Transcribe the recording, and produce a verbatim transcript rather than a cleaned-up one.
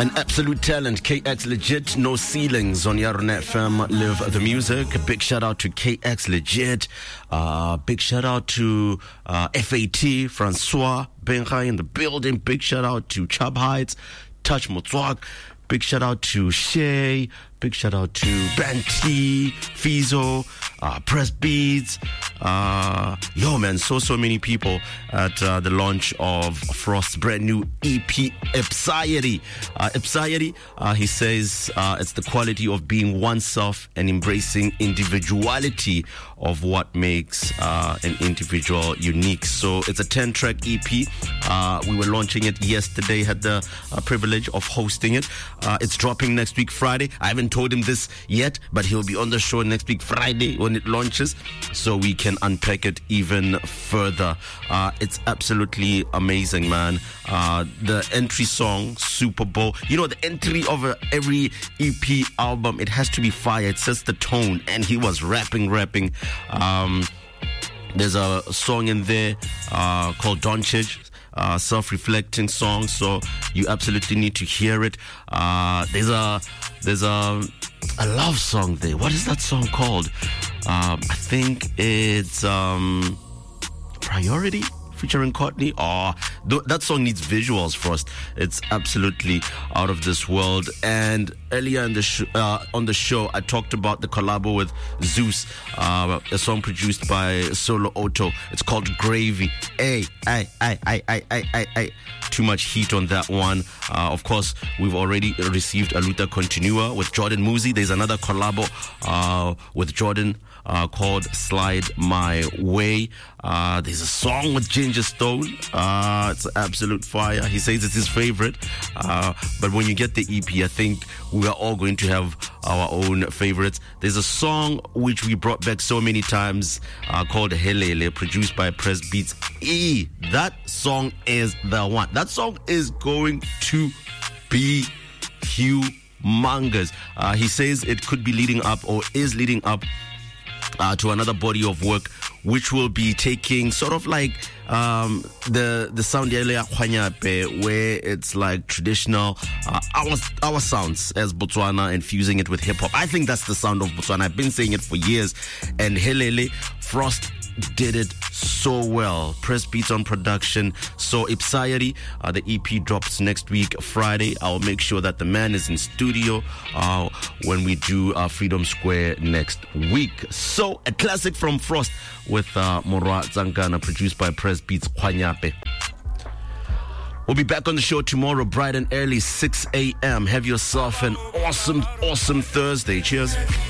An absolute talent, K X Legit, no ceilings on Yarnet F M, live the music. A big shout out to K X Legit. Uh, big shout out to uh, F A T, Francois Benghai in the building. Big shout out to Chubb Heights, Touch Motswak. Big shout out to Shay. Big shout out to Banty, Fizo, uh, Press Beats. Uh, yo, man, so, so many people at uh, the launch of Frost's brand new E P, Ipsiety. Uh, Ipsiety, uh, he says uh, it's the quality of being oneself and embracing individuality of what makes uh, an individual unique. So it's a ten-track E P. Uh, we were launching it yesterday, had the uh, privilege of hosting it. Uh, it's dropping next week, Friday. I haven't told him this yet, but he'll be on the show next week Friday when it launches, so we can unpack it even further. Uh, it's absolutely amazing, man. Uh, the entry song, Super Bowl, you know, the entry of a, every E P album, it has to be fire. It sets the tone, and he was rapping, rapping. Um, there's a song in there uh, called Doncic. Uh, self-reflecting song, so you absolutely need to hear it. Uh, there's a there's a a love song there. What is that song called? Um, I think it's um, Priority featuring Courtney. Oh, th- that song needs visuals first. It's absolutely out of this world. And earlier in the sh- uh, on the show, I talked about the collabo with Zeus, uh, a song produced by Solo Otto. It's called Gravy. Hey, I, I, I, I, I, I, I. Too much heat on that one. Uh, of course, we've already received Aluta Continua with Jordan Muzi. There's another collabo uh, with Jordan uh, called Slide My Way. Uh, there's a song with Ginger Stone. Uh, it's an absolute fire. He says it's his favorite. Uh, but when you get the E P, I think we are all going to have our own favorites. There's a song which we brought back so many times uh, called Helele, produced by Press Beats. E, that song is the one. That song is going to be humongous. Uh, he says it could be leading up or is leading up uh, to another body of work, which will be taking sort of like um, the the sound where it's like traditional uh, our our sounds as Botswana and fusing it with hip hop. I think that's the sound of Botswana. I've been saying it for years. And Helele, Frost did it so well. Press Beats on production. So Ipsiety, uh, the E P drops next week Friday. I'll make sure that the man is in studio uh, when we do uh, Freedom Square next week. So a classic from Frost with uh, Morwa Zangana, produced by Press Beats Kwanyape. We'll be back on the show tomorrow, bright and early, six a.m. Have yourself an awesome, awesome Thursday. Cheers.